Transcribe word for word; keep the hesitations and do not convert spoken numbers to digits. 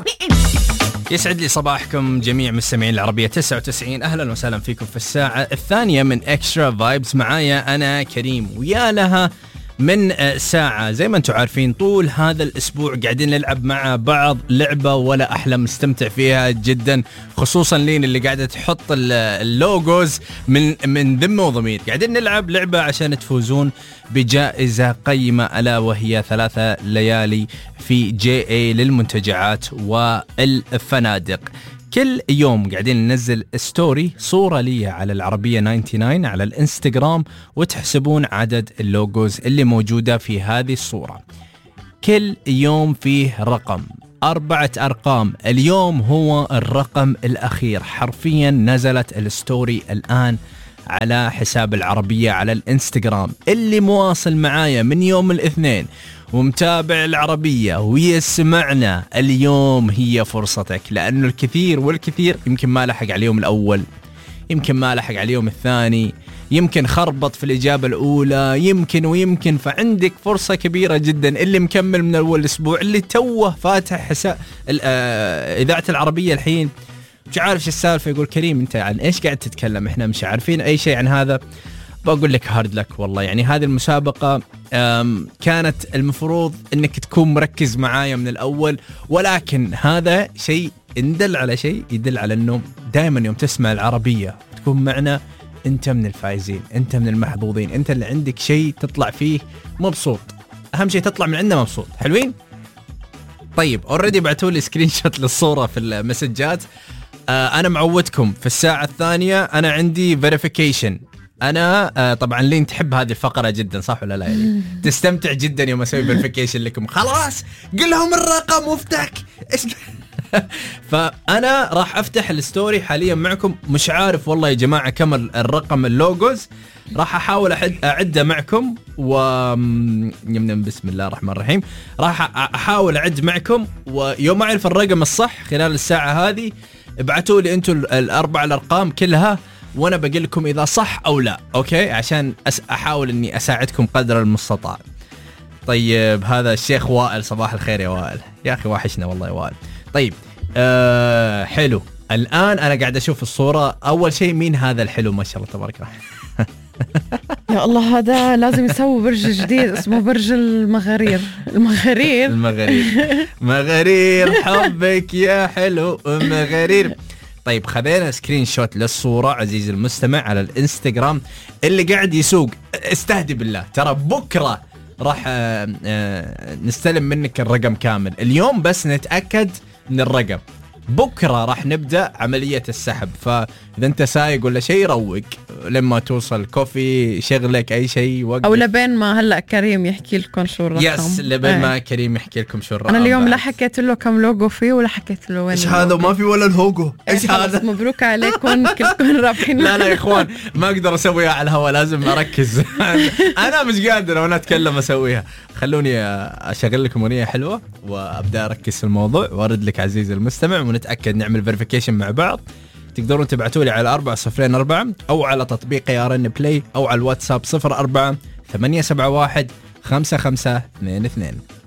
يسعد لي صباحكم جميع مستمعين العربية تسعة وتسعين. أهلا وسهلا فيكم في الساعة الثانية من إكسترا فايبز. معايا أنا كريم، ويا لها من ساعة. زي ما انتم عارفين طول هذا الأسبوع قاعدين نلعب مع بعض لعبة ولا أحلى، مستمتع فيها جدا، خصوصا لين اللي قاعدة تحط اللوجوز من من ذمة وضمير. قاعدين نلعب لعبة عشان تفوزون بجائزة قيمة، ألا وهي ثلاثة ليالي في جي اي للمنتجعات والفنادق. كل يوم قاعدين ننزل ستوري صورة لي على العربية تسعة وتسعين على الانستغرام، وتحسبون عدد اللوجوز اللي موجودة في هذه الصورة. كل يوم فيه رقم، أربعة أرقام. اليوم هو الرقم الأخير. حرفيا نزلت الستوري الآن على حساب العربية على الانستغرام. اللي مواصل معايا من يوم الاثنين ومتابع العربية ويسمعنا اليوم، هي فرصتك، لأنه الكثير والكثير يمكن ما لحق على اليوم الأول، يمكن ما لحق على اليوم الثاني، يمكن خربط في الإجابة الأولى، يمكن ويمكن. فعندك فرصة كبيرة جدا. اللي مكمل من أول أسبوع، اللي توه فاتح حساب إذاعة العربية الحين مش عارف شو السالفة، يقول كريم أنت عن إيش قاعد تتكلم، إحنا مش عارفين أي شيء عن هذا. بقول لك هارد لك والله. يعني هذه المسابقة كانت المفروض انك تكون مركز معايا من الاول، ولكن هذا شيء يدل على شيء، يدل على انه دائما يوم تسمع العربية تكون معنا انت من الفائزين، انت من المحظوظين، انت اللي عندك شيء تطلع فيه مبسوط. اهم شيء تطلع من عندنا مبسوط. حلوين؟ طيب اوريدي بعتوا لي سكرين شوت للصورة في المسجات. آه انا معودكم في الساعة الثانية انا عندي فيريفيكيشن. أنا آه طبعا لين تحب هذه الفقرة جدا، صح ولا لا؟ يعني تستمتع جدا يوم أسوي فيريفيكيشن لكم. خلاص قل لهم الرقم وافتك. فأنا راح أفتح الستوري حاليا معكم. مش عارف والله يا جماعة كم الرقم اللوجوز، راح أحاول أعده معكم. و بسم الله الرحمن الرحيم راح أحاول أعد معكم، ويوم أعرف الرقم الصح خلال الساعة هذه ابعتوا لي أنتوا الأربع الأرقام كلها، وانا بقول لكم اذا صح او لا. اوكي، عشان أس احاول اني اساعدكم قدر المستطاع. طيب هذا الشيخ وائل، صباح الخير يا وائل، يا اخي وحشنا والله يا وائل. طيب أه حلو. الان انا قاعد اشوف الصوره. اول شيء مين هذا الحلو ما شاء الله تبارك الله؟ يا الله، هذا لازم يسوي برج جديد اسمه برج المغارير. المغارير المغارير مغارير حبك يا حلو مغارير. طيب خذينا سكرين شوت للصورة عزيزي المستمع على الانستغرام. اللي قاعد يسوق استهدي بالله، ترى بكرة راح نستلم منك الرقم كامل. اليوم بس نتأكد من الرقم، بكرة راح نبدأ عملية السحب. فإذا أنت سايق ولا شيء روق لما توصل، كوفي شغلك أي شيء وقف. أو لبين ما هلأ كريم يحكي لكم شو الرقم. يس لبين ما كريم يحكي لكم شو الرقم. أنا اليوم لا حكيت له كم لوجو فيه ولا حكيت له وين. إيش هذا؟ ما في ولا لوجو. إيش هذا؟ مبروك عليكم كلكم رابحين. لا لا يا إخوان، ما أقدر أسويها على الهواء، لازم أركز. أنا مش قادر وأنا أتكلم أسويها. خلوني أشغل لكم أغنية حلوة وأبدأ أركز في الموضوع وأرد لك عزيزي المستمع، ونتأكد نعمل فيريفيكيشن مع بعض. تقدرون تبعتوا لي على أربعة صفرين أربعة أو على تطبيق يا رن بلاي أو على الواتساب صفر أربعة ثمانية سبعة واحد خمسة خمسة اثنين اثنين.